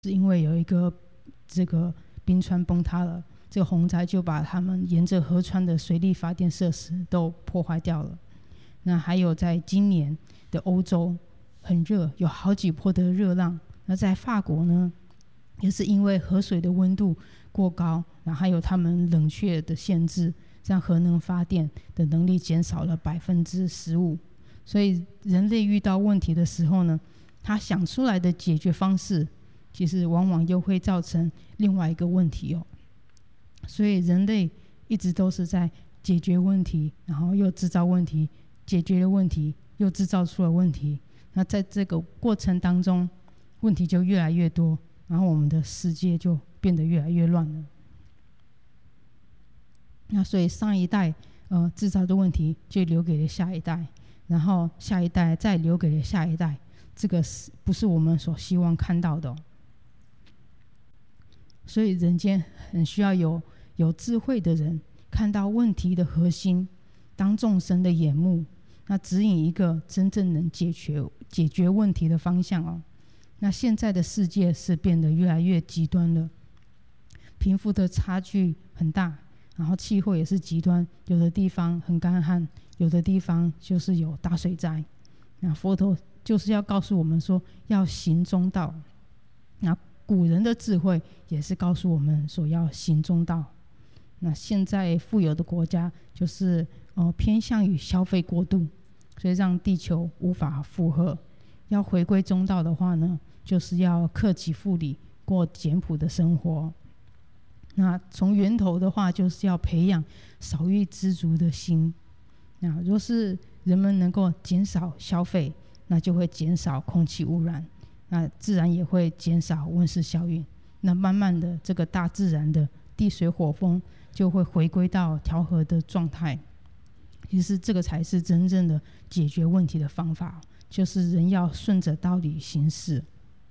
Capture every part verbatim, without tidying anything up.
是因为有一个这个冰川崩塌了，这个洪灾就把他们沿着河川的水力发电设施都破坏掉了。那还有在今年的欧洲很热，有好几波的热浪。那在法国呢，也是因为河水的温度过高，然后还有他们冷却的限制，让核能发电的能力减少了百分之十五。所以人类遇到问题的时候呢，他想出来的解决方式，其实往往又会造成另外一个问题哦。所以人类一直都是在解决问题，然后又制造问题，解决了问题又制造出了问题。那在这个过程当中，问题就越来越多，然后我们的世界就变得越来越乱了。那所以上一代呃制造的问题就留给了下一代，然后下一代再留给了下一代，这个是不是我们所希望看到的哦？所以人间很需要有有智慧的人，看到问题的核心，当众生的眼目，那指引一个真正能解决解决问题的方向哦。那现在的世界是变得越来越极端了，贫富的差距很大，然后气候也是极端，有的地方很干旱，有的地方就是有大水灾。那佛陀就是要告诉我们说，要行中道。那古人的智慧也是告诉我们说要行中道。那现在富有的国家就是呃偏向于消费过度，所以让地球无法负荷。要回归中道的话呢，就是要克己复礼，过简朴的生活。那从源头的话，就是要培养少欲知足的心。那若是人们能够减少消费，那就会减少空气污染，那自然也会减少温室效应。那慢慢的，这个大自然的地水火风就会回归到调和的状态。其实这个才是真正的解决问题的方法，就是人要顺着道理行事。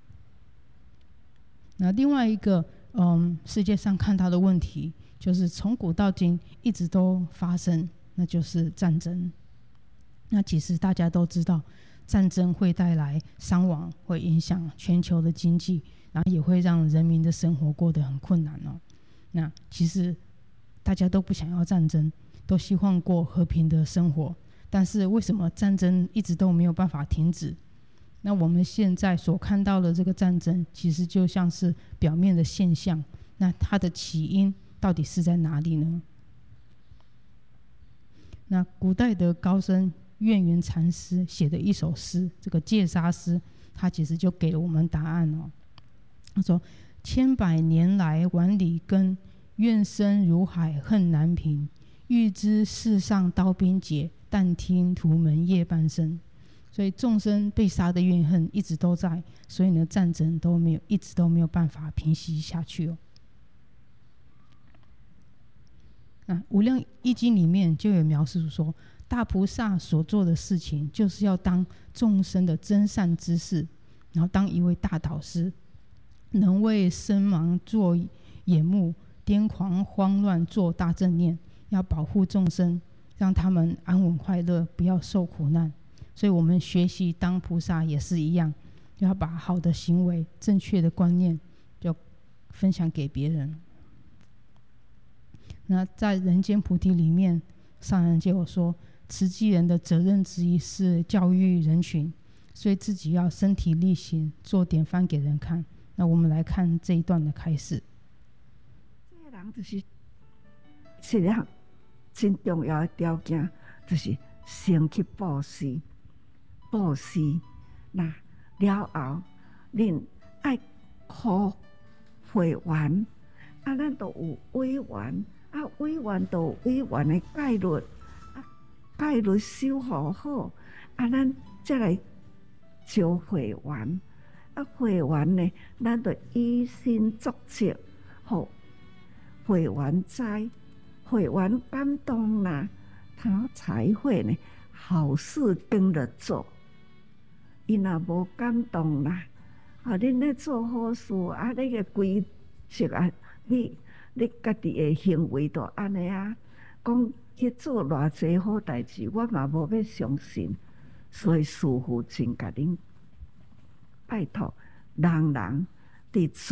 那另外一个嗯，世界上看到的问题，就是从古到今一直都发生，那就是战争。那其实大家都知道，战争会带来伤亡，会影响全球的经济，然后也会让人民的生活过得很困难哦。那其实大家都不想要战争，都希望过和平的生活，但是为什么战争一直都没有办法停止？那我们现在所看到的这个战争，其实就像是表面的现象，那它的起因到底是在哪里呢？那古代的高僧愿元禅师写的一首诗，这个戒杀诗，他其实就给了我们答案哦。他说：千百年来万里根，怨深如海恨难平。欲知世上刀兵劫，但听屠门夜半声。所以众生被杀的怨恨一直都在，所以呢，战争都没有一直都没有办法平息下去哦。啊，《无量易经》里面就有描述说，大菩萨所做的事情，就是要当众生的真善知识，然后当一位大导师，能为身盲做眼目，癫狂慌乱做大正念，要保护众生，让他们安稳快乐，不要受苦难。所以我们学习当菩萨也是一样，要把好的行为、正确的观念就分享给别人。那在人间菩提里面，上人就有说，慈济人的责任之一是教育人群，所以自己要身体力行，做典范给人看。那我们来看这一段的开始。 这个人就是是人真重要的条件，就是先去布施。布施，那了后，恁爱靠会员，啊，咱都有委员，啊，委员都有委员的戒律，啊，戒律守护好，啊，咱再来招会员，啊，会员呢，咱就以身作则，好，会员知，会员感动啦，他才会呢好事跟着做。伊若无感动啦，啊！恁咧做好事，啊！你个规则啊，你你家己的行为就安尼啊，讲去做偌济好代志，我嘛无要相信。所以师父真甲恁拜托，人人伫